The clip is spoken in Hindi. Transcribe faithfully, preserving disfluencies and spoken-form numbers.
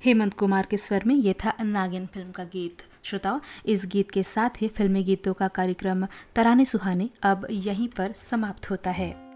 हेमंत कुमार के स्वर में ये था नागिन फिल्म का गीत। श्रोताओं, इस गीत के साथ ही फिल्मी गीतों का कार्यक्रम तराने सुहाने अब यहीं पर समाप्त होता है।